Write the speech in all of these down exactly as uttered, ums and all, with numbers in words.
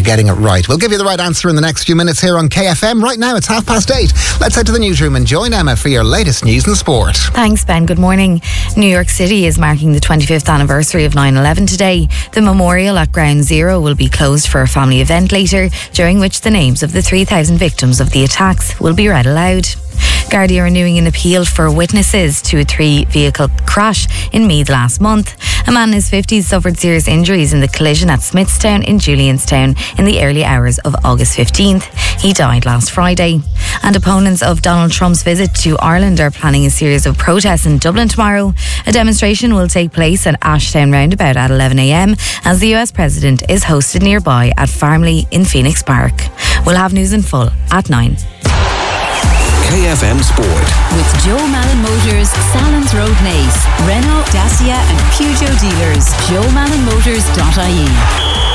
getting it right. We'll give you the right answer in the next few minutes here on K F M. Right now, it's half past eight. Let's head to the newsroom and join Emma for your latest news and sport. Thanks, Ben. Good morning. New York City is marking the twenty-fifth anniversary of nine eleven today. The memorial at Ground Zero will be closed for a family event later, during which the names of the three thousand victims of the attacks will be read aloud. Gardaí are renewing an appeal for witnesses to a three-vehicle crash in Meath last month. A man in his fifties suffered serious injuries in the collision at Smithstown in Julianstown in the early hours of August fifteenth. He died last Friday. And opponents of Donald Trump's visit to Ireland are planning a series of protests in Dublin tomorrow. A demonstration will take place at Ashtown Roundabout at eleven a.m. as the U S President is hosted nearby at Farmley in Phoenix Park. We'll have news in full at nine. K F M Sport. With Joe Malin Motors, Salins Road Nace, Renault, Dacia and Peugeot dealers. joe malin motors dot I E.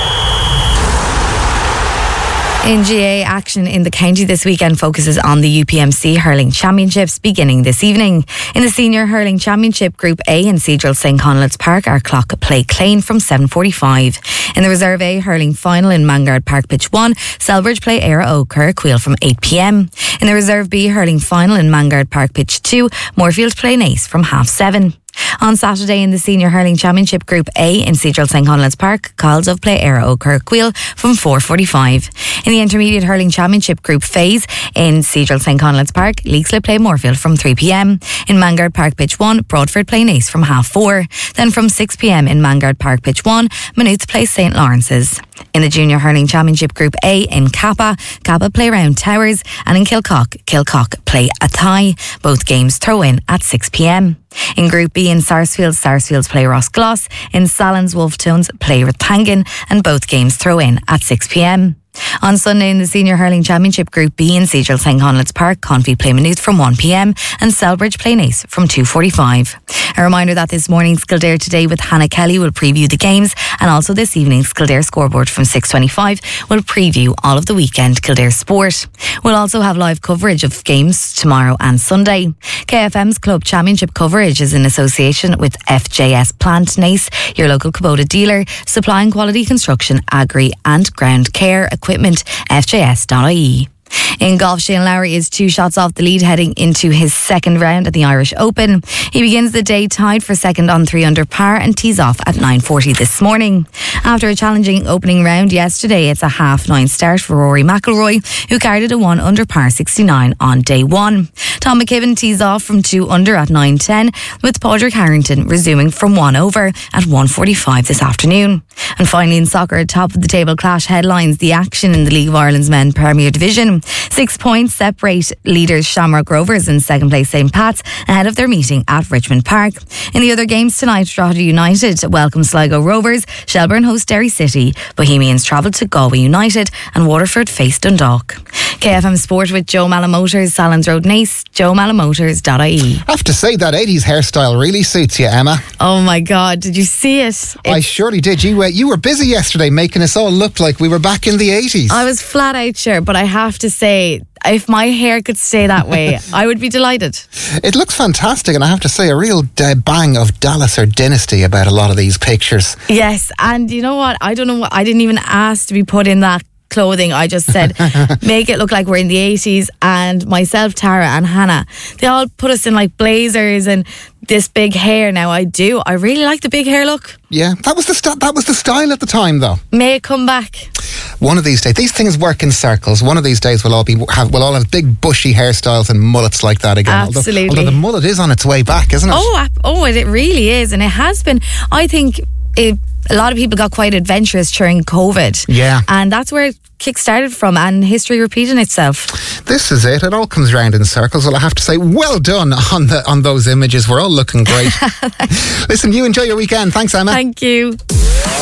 In G A A, action in the county this weekend focuses on the U P M C Hurling Championships beginning this evening. In the Senior Hurling Championship, Group A in Seadrill St Conleth's Park, Arclough play Clane from seven forty-five. In the Reserve A Hurling Final in Mangard Park Pitch one, Selbridge play Éire Óg Carrickwheel from eight p.m. In the Reserve B Hurling Final in Mangard Park Pitch two, Moorfield play Nace from half seven. On Saturday in the Senior Hurling Championship Group A in Seadrill St Conleth's Park, Carldove play Éire Óg Carrickwheel from four forty-five. In the Intermediate Hurling Championship Group Phase in Seadrill St Conleth's Park, Leixlip play Moorfield from three p.m. In Mangard Park Pitch one, Broadford play Nace from half four. Then from six p.m. in Mangard Park Pitch one, Maynooth play St Lawrence's. In the Junior Hurling Championship Group A in Kappa, Kappa play Round Towers, and in Kilcock, Kilcock play Athy. Both games throw in at six p.m. In Group B in Sarsfield, Sarsfields play Roscloss. In Salins, Wolftones play Rathangan, and both games throw in at six p.m. On Sunday in the Senior Hurling Championship Group B in Seadrill St Conleth's Park, Confey play Maynooth from one p.m. and Selbridge play Nace from two forty-five. A reminder that this morning's Kildare Today with Hannah Kelly will preview the games, and also this evening's Kildare Scoreboard from six twenty-five will preview all of the weekend Kildare sport. We'll also have live coverage of games tomorrow and Sunday. K F M's Club Championship coverage is in association with F J S Plant Nace, your local Kubota dealer, supplying quality construction, agri and ground care equipment. F J S dot I E. In golf, Shane Lowry is two shots off the lead heading into his second round at the Irish Open. He begins the day tied for second on three under par and tees off at nine forty this morning. After a challenging opening round yesterday, it's a half nine start for Rory McIlroy, who carried a one under par sixty-nine on day one. Tom McKibben tees off from two under at nine ten, with Padraig Harrington resuming from one over at one forty-five this afternoon. And finally in soccer, top of the table clash headlines the action in the League of Ireland's Men Premier Division. Six points separate leaders Shamrock Rovers in second place Saint Pat's ahead of their meeting at Richmond Park. In the other games tonight, Drogheda United welcome Sligo Rovers, Shelbourne host Derry City, Bohemians travel to Galway United, and Waterford face Dundalk. K F M Sport with Joe Malin Motors, Salins Road Nace, joe malin motors dot I E. I have to say that eighties hairstyle really suits you, Emma. Oh my God, did you see it? It's I surely did. You, uh, you were busy yesterday making us all look like we were back in the eighties. I was flat out sure, but I have to say, if my hair could stay that way, I would be delighted. It looks fantastic, and I have to say, a real uh, bang of Dallas or Dynasty about a lot of these pictures. Yes, and you know what? I don't know what, I didn't even ask to be put in that clothing. I just said, make it look like we're in the eighties. And myself, Tara and Hannah, they all put us in like blazers and this big hair. Now I do. I really like the big hair look. Yeah, that was the st- that was the style at the time, though. May it come back. One of these days, these things work in circles. One of these days, we'll all be have, we'll all have big bushy hairstyles and mullets like that again. Absolutely. Although, although the mullet is on its way back, isn't it? Oh, oh, it really is, and it has been. I think it, a lot of people got quite adventurous during COVID. Yeah, and that's where it kick-started from, and history repeating itself. This is it. It all comes round in circles. Well, I have to say, well done on the on those images. We're all looking great. Listen, you enjoy your weekend. Thanks, Emma. Thank you.